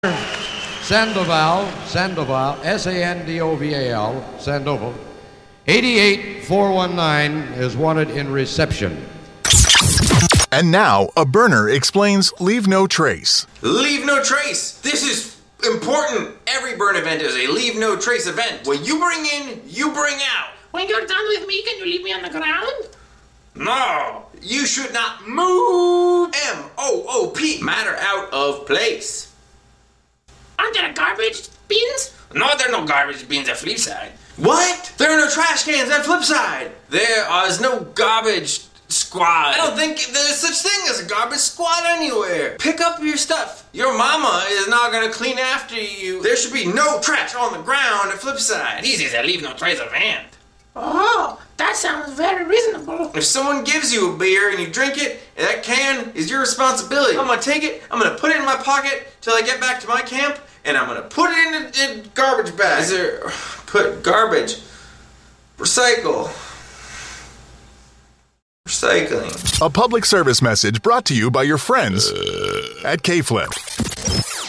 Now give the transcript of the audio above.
Sandoval, Sandoval, Sandoval, 88419 is wanted in reception. And now, a burner explains Leave No Trace. Leave no trace. This is important. Every burn event is a leave no trace event. What you bring in, you bring out. When you're done with me, can you leave me on the ground? No, you should not move. M-O-O-P. Matter out of place. Aren't there garbage bins? No, there are no garbage bins at Flipside. What? There are no trash cans at Flipside. There is no garbage squad. I don't think there's such thing as a garbage squad anywhere. Pick up your stuff. Your mama is not gonna clean after you. There should be no trash on the ground at Flipside. This is a leave no trace event. Oh, that sounds very reasonable. If someone gives you a beer and you drink it, that can is your responsibility. I'm gonna take it, I'm gonna put it in my pocket till I get back to my camp, and I'm gonna put it in a garbage bag. Put garbage. Recycle. Recycling. A public service message brought to you by your friends at K-Flip.